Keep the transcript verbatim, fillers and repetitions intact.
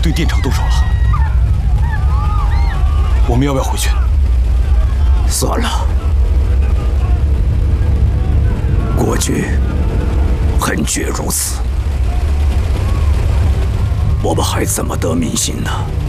对电厂动手了，我们要不要回去？ 算了，国君恨绝如此，我们还怎么得民心呢？